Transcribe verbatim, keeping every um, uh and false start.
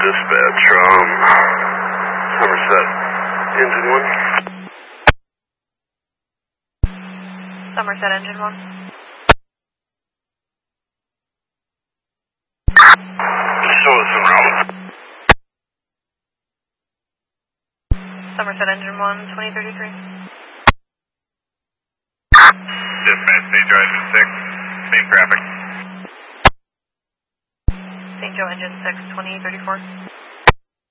dispatch from Somerset, engine one. Somerset, engine one. Just show us some routes. Somerset, engine one, twenty thirty-three. Dispatch, Saint Joe, engine six, same traffic. Saint Joe, engine six, twenty thirty-four.